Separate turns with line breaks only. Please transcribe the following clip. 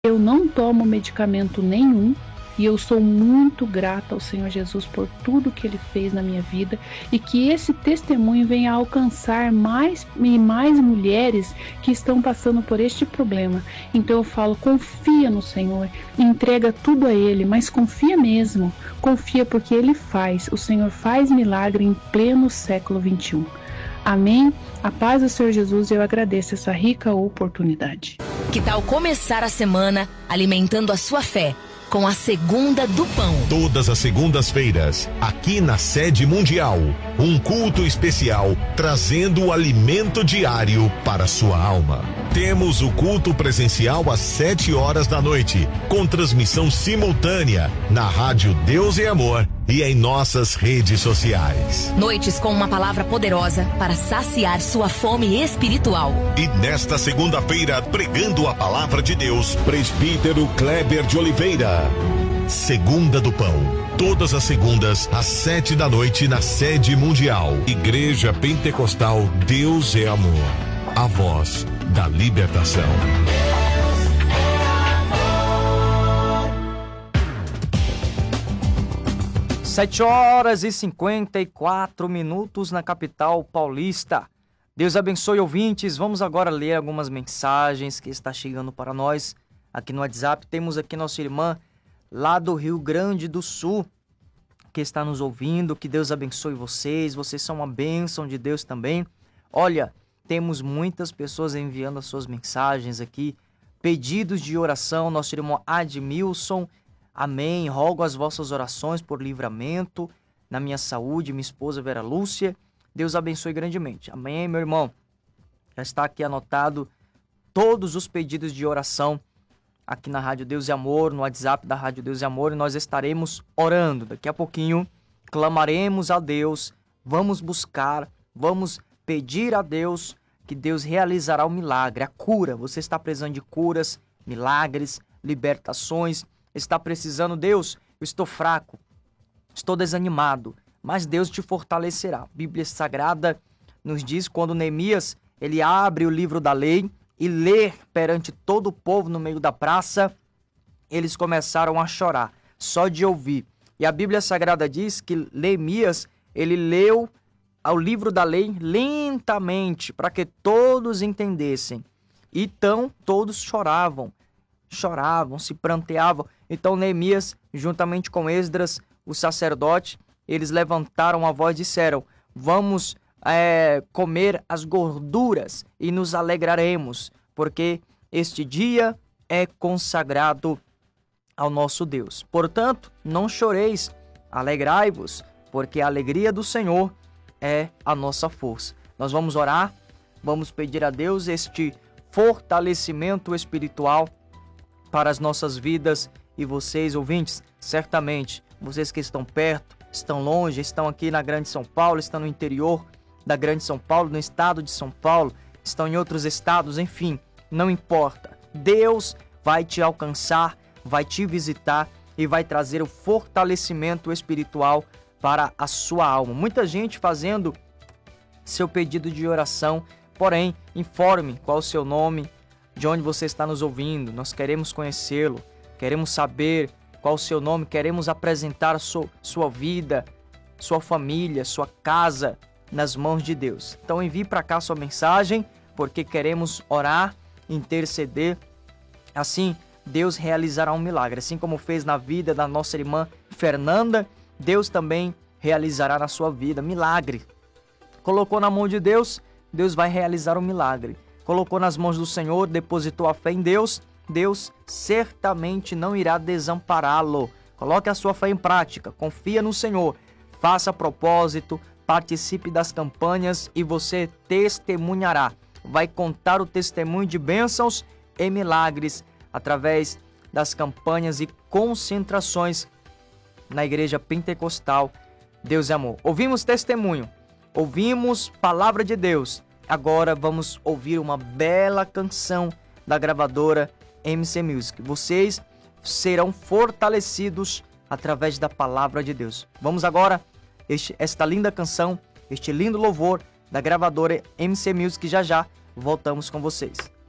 Eu não tomo medicamento nenhum e eu sou muito grata ao Senhor Jesus por tudo que Ele fez na minha vida e que esse testemunho venha a alcançar mais e mais mulheres que estão passando por este problema. Então eu falo, confia no Senhor, entrega tudo a Ele, mas confia mesmo, confia porque Ele faz, o Senhor faz milagre em pleno século XXI. Amém? A paz do Senhor Jesus, eu agradeço essa rica oportunidade.
Que tal começar a semana alimentando a sua fé com a Segunda do Pão?
Todas as segundas-feiras, aqui na Sede Mundial, um culto especial trazendo o alimento diário para sua alma. Temos o culto presencial às 7 horas da noite, com transmissão simultânea na Rádio Deus e Amor e em nossas redes sociais.
Noites com uma palavra poderosa para saciar sua fome espiritual.
E nesta segunda-feira, pregando a palavra de Deus, presbítero Kleber de Oliveira. Segunda do Pão. Todas as segundas, às 7 da noite, na Sede Mundial. Igreja Pentecostal Deus é Amor. A voz da libertação.
7h54 na capital paulista. Deus abençoe, ouvintes. Vamos agora ler algumas mensagens que está chegando para nós aqui no WhatsApp. Temos aqui nossa irmã lá do Rio Grande do Sul que está nos ouvindo. Que Deus abençoe vocês. Vocês são uma bênção de Deus também. Olha, temos muitas pessoas enviando as suas mensagens aqui, pedidos de oração. Nosso irmão Admilson, amém. Rogo as vossas orações por livramento na minha saúde, minha esposa Vera Lúcia. Deus abençoe grandemente. Amém, meu irmão. Já está aqui anotado todos os pedidos de oração aqui na Rádio Deus e Amor, no WhatsApp da Rádio Deus e Amor, e nós estaremos orando. Daqui a pouquinho clamaremos a Deus, vamos buscar, vamos pedir a Deus que Deus realizará o milagre, a cura. Você está precisando de curas, milagres, libertações, está precisando, Deus, eu estou fraco, estou desanimado, mas Deus te fortalecerá. A Bíblia Sagrada nos diz, quando Neemias, ele abre o livro da lei e lê perante todo o povo no meio da praça, eles começaram a chorar, só de ouvir. E a Bíblia Sagrada diz que Neemias, ele leu o livro da lei lentamente, para que todos entendessem. Então, todos choravam, se pranteavam. Então, Neemias, juntamente com Esdras, o sacerdote, eles levantaram a voz e disseram: vamos comer as gorduras e nos alegraremos, porque este dia é consagrado ao nosso Deus. Portanto, não choreis, alegrai-vos, porque a alegria do Senhor é a nossa força. Nós vamos orar, vamos pedir a Deus este fortalecimento espiritual para as nossas vidas. E vocês, ouvintes, certamente, vocês que estão perto, estão longe, estão aqui na Grande São Paulo, estão no interior da Grande São Paulo, no estado de São Paulo, estão em outros estados, enfim, não importa. Deus vai te alcançar, vai te visitar e vai trazer o fortalecimento espiritual para a sua alma. Muita gente fazendo seu pedido de oração, porém, informe qual o seu nome, de onde você está nos ouvindo. Nós queremos conhecê-lo, queremos saber qual o seu nome, queremos apresentar a sua vida, sua família, sua casa nas mãos de Deus. Então envie para cá sua mensagem, porque queremos orar, interceder. Assim, Deus realizará um milagre. Assim como fez na vida da nossa irmã Fernanda, Deus também realizará na sua vida milagre. Colocou na mão de Deus, Deus vai realizar um milagre. Colocou nas mãos do Senhor, depositou a fé em Deus, Deus certamente não irá desampará-lo. Coloque a sua fé em prática, confia no Senhor, faça propósito, participe das campanhas e você testemunhará. Vai contar o testemunho de bênçãos e milagres através das campanhas e concentrações na Igreja Pentecostal Deus é Amor. Ouvimos testemunho, ouvimos palavra de Deus. Agora vamos ouvir uma bela canção da gravadora MC Music. Vocês serão fortalecidos através da palavra de Deus. Vamos agora esta linda canção, este lindo louvor da gravadora MC Music. Já já voltamos com vocês.